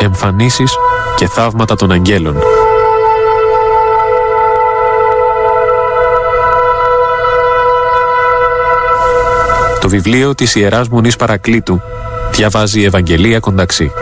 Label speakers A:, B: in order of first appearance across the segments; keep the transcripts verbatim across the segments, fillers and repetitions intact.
A: εμφανίσεις και θαύματα των αγγέλων. Το βιβλίο της Ιεράς Μονής Παρακλήτου διαβάζει η Ευαγγελία Κονταξή.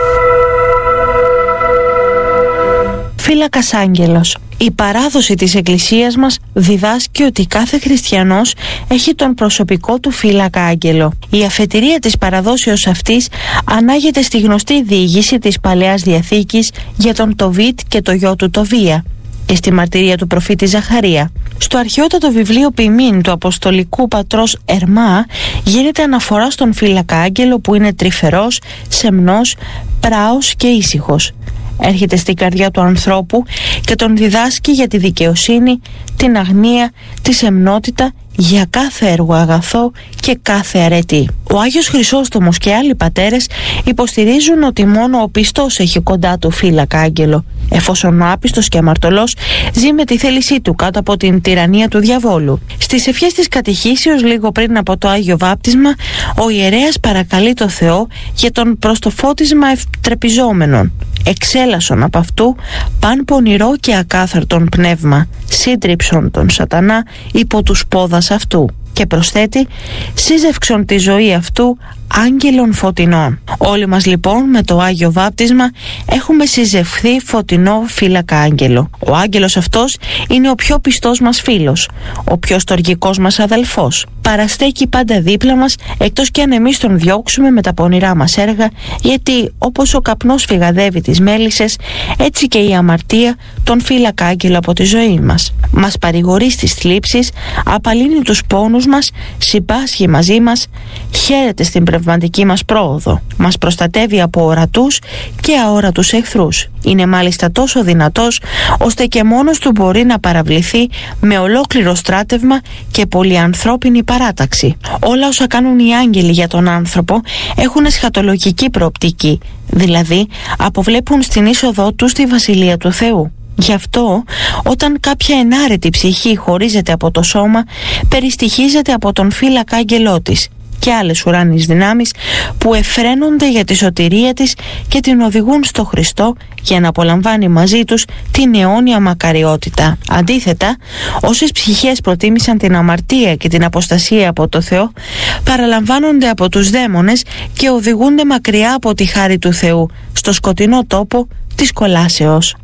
B: Φύλακας Άγγελος. Η παράδοση της Εκκλησίας μας διδάσκει ότι κάθε χριστιανός έχει τον προσωπικό του φύλακα άγγελο. Η αφετηρία της παραδόσεως αυτής ανάγεται στη γνωστή διήγηση της Παλαιάς Διαθήκης για τον Τοβίτ και το γιο του Τοβία και στη μαρτυρία του προφήτη Ζαχαρία. Στο αρχαιότατο βιβλίο Ποιμήν του Αποστολικού Πατρός Ερμά γίνεται αναφορά στον φύλακα άγγελο που είναι τρυφερός, σεμνός, πράος και ήσυχος. Έρχεται στην καρδιά του ανθρώπου και τον διδάσκει για τη δικαιοσύνη, την αγνία, τη σεμνότητα, για κάθε έργο αγαθό και κάθε αρετή. Ο Άγιος Χρυσόστομος και άλλοι πατέρες υποστηρίζουν ότι μόνο ο πιστός έχει κοντά του φύλακα άγγελο, εφόσον ο άπιστος και αμαρτωλός ζει με τη θέλησή του κάτω από την τυραννία του διαβόλου. Στις ευχές της κατηχήσεως, λίγο πριν από το Άγιο Βάπτισμα, ο ιερέας παρακαλεί το Θεό για τον προς το φώτισμα ευτρεπιζόμενον. Εξέλασον από αυτού παν πονηρό και ακάθαρτον πνεύμα, σύντριψον τον σατανά υπό τους πόδας αυτού. Και προσθέτει, σύζευξον τη ζωή αυτού άγγελων φωτεινών. Όλοι μας λοιπόν με το Άγιο Βάπτισμα έχουμε συζευχθεί φωτεινό φύλακα άγγελο. Ο άγγελος αυτός είναι ο πιο πιστός μας φίλος, ο πιο στοργικός μας αδελφός. Παραστέκει πάντα δίπλα μας, εκτός και αν εμείς τον διώξουμε με τα πονηρά μας έργα, γιατί όπως ο καπνός φυγαδεύει τις μέλισσες, έτσι και η αμαρτία τον φύλακα άγγελο από τη ζωή μας. Μας παρηγορεί στις θλίψεις, απαλύνει τους πόνους μας, συμπάσχει μαζί μας, χαίρεται στην πνευματική μας πρόοδο. Μας προστατεύει από ορατούς και αόρατους εχθρούς. Είναι μάλιστα τόσο δυνατός, ώστε και μόνος του μπορεί να παραβληθεί με ολόκληρο στράτευμα και πολυανθρώπινη παράταξη. Όλα όσα κάνουν οι άγγελοι για τον άνθρωπο έχουν εσχατολογική προοπτική, δηλαδή αποβλέπουν στην είσοδό του στη Βασιλεία του Θεού. Γι' αυτό, όταν κάποια ενάρετη ψυχή χωρίζεται από το σώμα, περιστοιχίζεται από τον φύλακα άγγελό της και άλλες ουράνιες δυνάμεις που εφραίνονται για τη σωτηρία της και την οδηγούν στο Χριστό για να απολαμβάνει μαζί τους την αιώνια μακαριότητα. Αντίθετα, όσες ψυχές προτίμησαν την αμαρτία και την αποστασία από το Θεό, παραλαμβάνονται από τους δαίμονες και οδηγούνται μακριά από τη χάρη του Θεού, στο σκοτεινό τόπο της κολάσεως.